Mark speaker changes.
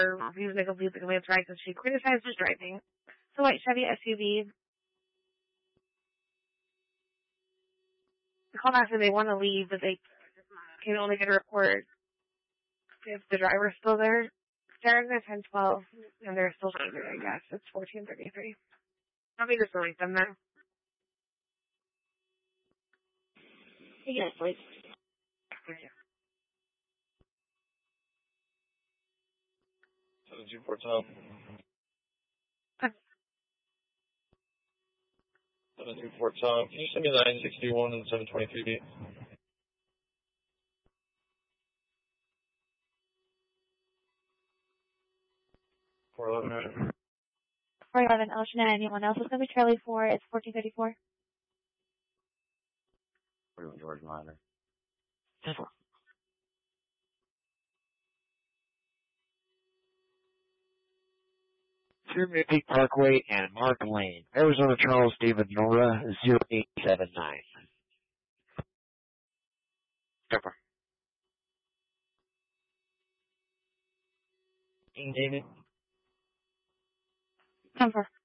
Speaker 1: refused to complete the command ride because she criticized his driving. It's a white Chevy SUV. They called after they want to leave, but they can only get a report if the driver's still there. Starting at 10:12, and they're still driving, I guess. It's 14:33. Let me just release them then.
Speaker 2: Yes, please.
Speaker 1: Thank you.
Speaker 3: 724 Tom. 724 Tom. Can you send me the 961 and 723 B? 411.
Speaker 2: 411 Ocean, and anyone else is going to be Charlie 4. It's 1434.
Speaker 4: 41 George Minor.
Speaker 2: 10-4.
Speaker 5: Pyramid Peak Parkway and Mark Lane, Arizona Charles David Nora 0879. Pepper.
Speaker 3: King David.
Speaker 2: 10-4.